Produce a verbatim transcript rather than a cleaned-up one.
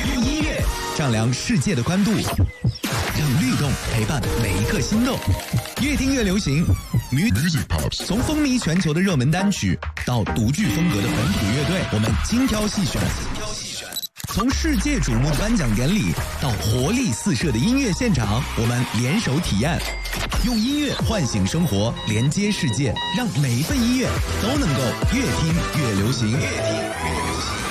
用音乐丈量世界的宽度，让律动陪伴每一个心动。越听越流行 Music Pops， 从风靡全球的热门单曲到独具风格的本土乐队，我们精挑细选。从世界瞩目的颁奖典礼到活力四射的音乐现场，我们联手体验，用音乐唤醒生活，连接世界，让每一份音乐都能够越听越流行。越听越流行。